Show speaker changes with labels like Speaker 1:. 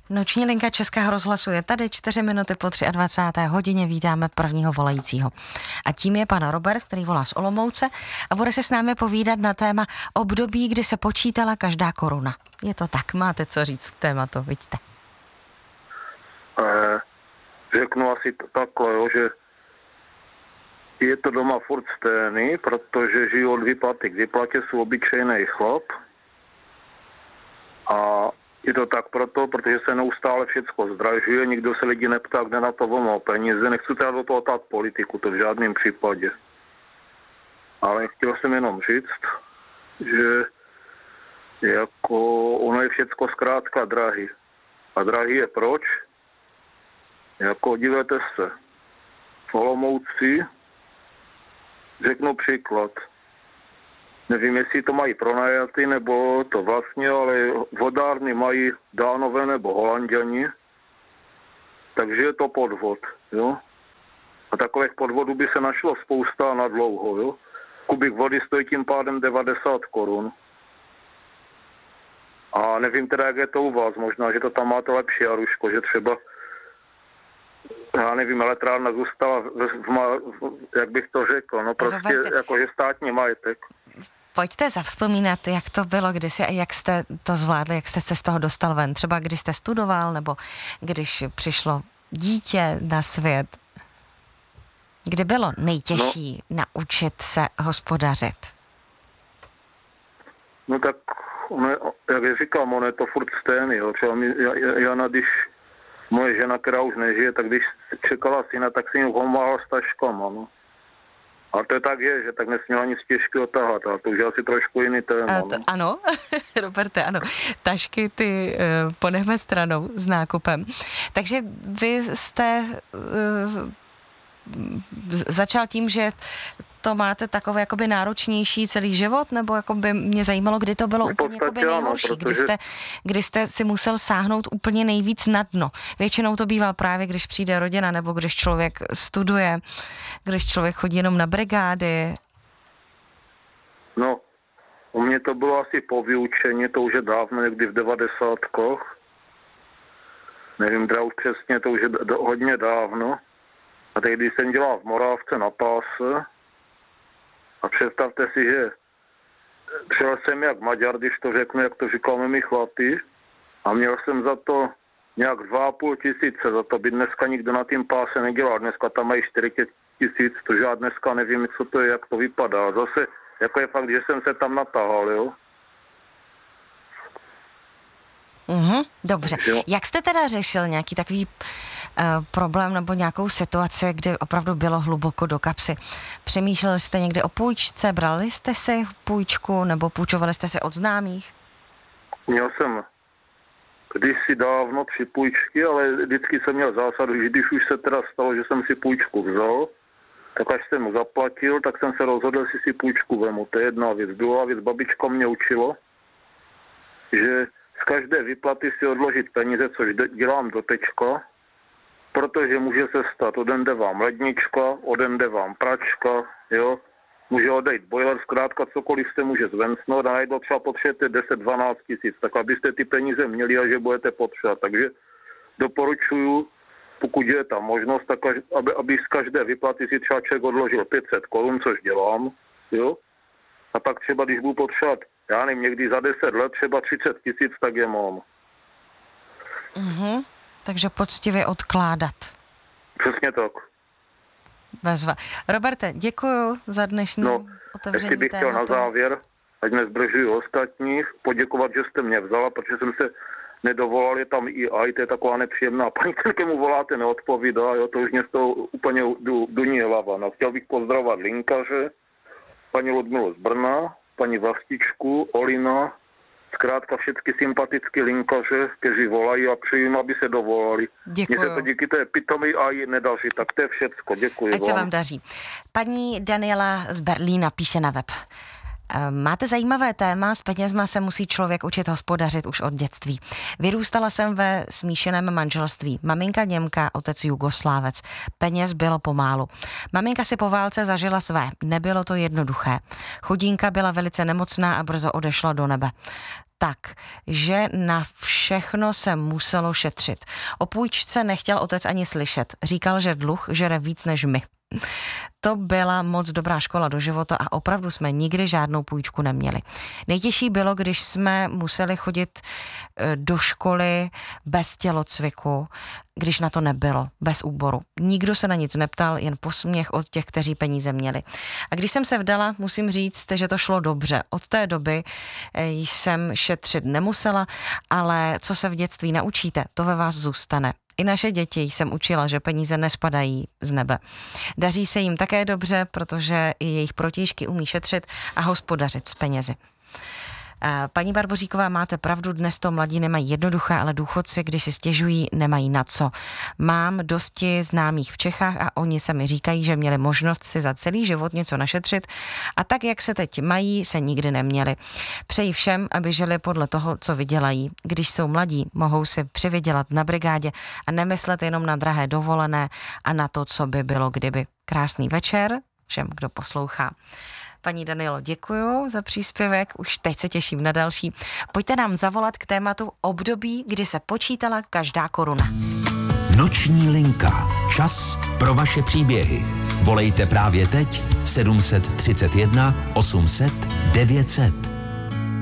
Speaker 1: Noční linka Českého rozhlasu je tady, 4 minuty po 23. hodině vítáme prvního volajícího. A tím je pan Robert, který volá z Olomouce a bude se s námi povídat na téma období, kdy se počítala každá koruna. Je to tak, máte co říct k tématu, vidíte.
Speaker 2: Řeknu asi takhle, jo, že je to doma furt stejný, protože žiju od výplaty k výplatě, jsou obyčejný chlap. A je to tak proto, protože se neustále všecko zdražuje, nikdo se lidi neptá, kde na to vemou peníze. Nechci teda do toho tát politiku, to v žádném případě. Ale chtěl jsem jenom říct, že jako ono je všecko zkrátka drahý. A drahý je proč? Jako dívejte se, v Olomouci, řeknu příklad, nevím, jestli to mají pronajaty nebo to vlastně, ale vodárny mají Dánové nebo Holanděni, takže je to podvod, jo. A takových podvodů by se našlo spousta na dlouho, jo. Kubik vody stojí tím pádem 90 korun. A nevím teda, jak je to u vás, možná, že to tam máte lepší, Aruško, že třeba já nevím, elektrárna zůstala, jak bych to řekl, no prostě jakože státní majetek.
Speaker 1: Pojďte zavzpomínat, jak to bylo kdysi a jak jste to zvládli, jak jste se z toho dostal ven. Třeba když jste studoval, nebo když přišlo dítě na svět. Kdy bylo nejtěžší naučit se hospodařit?
Speaker 2: No tak, jak říkám, ono je to furt stejný, jo. Třeba Jana, když moje žena, která už nežije, tak když čekala syna, tak si jim pomáhal s taškama, no. A to je tak že tak nesměla nic těžkého tahat, a to už je asi trošku jiný téma. No.
Speaker 1: Ano, Roberte, ano. Tašky ty ponechme stranou s nákupem. Takže vy jste začal tím, že to máte takové jakoby náročnější celý život, nebo jakoby mě zajímalo, kdy to bylo úplně jakoby nejhorší, ano, protože kdy jste si musel sáhnout úplně nejvíc na dno. Většinou to bývá právě, když přijde rodina, nebo když člověk studuje, když člověk chodí jenom na brigády.
Speaker 2: No, u mě to bylo asi po vyučení, to už je dávno, někdy v 90kách. Nevím, teda už přesně, to už je hodně dávno. A teď, když jsem dělal v Morávce na páse, a představte si, že přijel jsem jak Maďar, když to řeknu, jak to říkáme my chlapi, a měl jsem za to nějak 2,5 tisíce, za to by dneska nikdo na tým páse nedělal. Dneska tam mají 4 000, to já dneska nevím, co to je, jak to vypadá. Zase, jako je fakt, že jsem se tam natahal, jo.
Speaker 1: Dobře. Jak jste teda řešil nějaký takový problém nebo nějakou situaci, kdy opravdu bylo hluboko do kapsy? Přemýšleli jste někdy o půjčce, brali jste si půjčku nebo půjčovali jste si od známých?
Speaker 2: Měl jsem kdysi dávno 3 půjčky, ale vždycky jsem měl zásadu, že když už se teda stalo, že jsem si půjčku vzal, tak až jsem mu zaplatil, tak jsem se rozhodl, jestli si půjčku vemu. To je jedna věc. Druhá věc, babička mě učilo, že z každé výplaty si odložit peníze, což dělám do tečka, protože může se stát, odende vám lednička, odende vám pračka, jo, může odejít boiler, zkrátka cokoliv se může zvencnout a najednou třeba potřebujete 10-12 tisíc, tak abyste ty peníze měli a že budete potřebovat. Takže doporučuju, pokud je tam možnost, tak aby z každé výplaty si třeba člověk odložil 500 korun, což dělám, jo, a pak třeba, když budu potřebovat, já nevím, někdy za 10 let, třeba 30 tisíc, tak je mám.
Speaker 1: Takže poctivě odkládat.
Speaker 2: Přesně tak.
Speaker 1: Bezva. Roberte, děkuju za dnešní otevření
Speaker 2: ještě bych chtěl na závěr, ať nezdržuji ostatních, poděkovat, že jste mě vzala, protože jsem se nedovolal, je tam AI, to je taková nepříjemná. Paní, kterému voláte, neodpovídá, jo, to už mě z toho úplně duní hlava. No, chtěl bych pozdravovat linkaře, paní Ludmilu z Brna, paní Vlastičku, Olina, zkrátka všechny sympatické linkaře, kteří volají a přejím, aby se dovolali.
Speaker 1: Děkuju.
Speaker 2: Mně se to díky té pitomí AI nedaří, tak to je všecko. Děkuji.
Speaker 1: Ať se vám daří. Paní Daniela z Berlína píše na web. Máte zajímavé téma, s penězma se musí člověk učit hospodařit už od dětství. Vyrůstala jsem ve smíšeném manželství. Maminka Němka, otec Jugoslávec. Peněz bylo pomálu. Maminka si po válce zažila své. Nebylo to jednoduché. Chudinka byla velice nemocná a brzo odešla do nebe. tak, že na všechno se muselo šetřit. O půjčce nechtěl otec ani slyšet. Říkal, že dluh žere víc než my. To byla moc dobrá škola do života a opravdu jsme nikdy žádnou půjčku neměli. Nejtěžší bylo, když jsme museli chodit do školy bez tělocviku, když na to nebylo, bez úboru. Nikdo se na nic neptal, jen posměch od těch, kteří peníze měli. A když jsem se vdala, musím říct, že to šlo dobře. Od té doby jsem šetřit nemusela, ale co se v dětství naučíte, to ve vás zůstane. I naše děti jsem učila, že peníze nespadají z nebe. Daří se jim také dobře, protože i jejich protějšky umí šetřit a hospodařit s penězi. Paní Barboříková, máte pravdu, dnes to mladí nemají jednoduché, ale důchodci, když si stěžují, nemají na co. Mám dosti známých v Čechách a oni sami říkají, že měli možnost si za celý život něco našetřit a tak, jak se teď mají, se nikdy neměli. Přeji všem, aby žili podle toho, co vydělají. Když jsou mladí, mohou si přivydělat na brigádě a nemyslet jenom na drahé dovolené a na to, co by bylo kdyby. Krásný večer všem, kdo poslouchá. Paní Danielo, děkuju za příspěvek, už teď se těším na další. Pojďte nám zavolat k tématu období, kdy se počítala každá koruna.
Speaker 3: Noční linka. Čas pro vaše příběhy. Volejte právě teď 731 800 900.